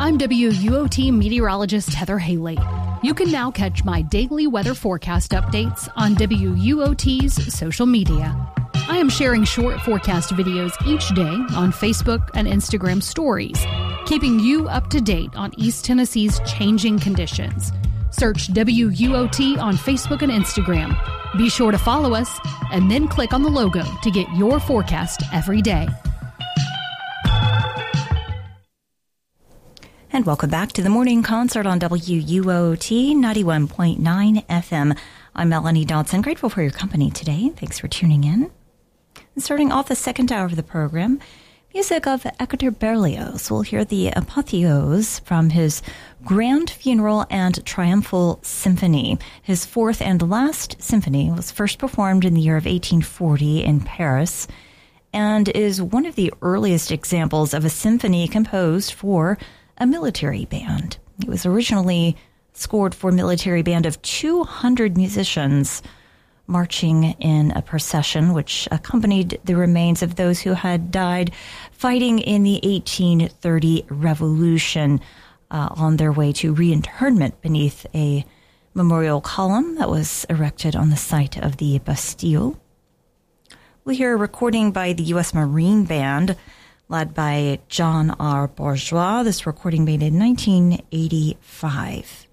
I'm WUOT meteorologist Heather Haley. You can now catch my daily weather forecast updates on WUOT's social media. I am sharing short forecast videos each day on Facebook and Instagram stories, keeping you up to date on East Tennessee's changing conditions. Search WUOT on Facebook and Instagram. Be sure to follow us and then click on the logo to get your forecast every day. And welcome back to the morning concert on WUOT 91.9 FM. I'm Melanie Dodson. Grateful for your company today. Thanks for tuning in. And starting off the second hour of the program, music of Hector Berlioz. We'll hear the Apotheose from his Grand Funeral and Triumphal Symphony. His fourth and last symphony was first performed in the year of 1840 in Paris and is one of the earliest examples of a symphony composed for a military band. It was originally scored for a military band of 200 musicians marching in a procession which accompanied the remains of those who had died fighting in the 1830 Revolution on their way to reinterment beneath a memorial column that was erected on the site of the Bastille. We'll hear a recording by the U.S. Marine Band led by John R. Bourgeois. This recording made in 1985.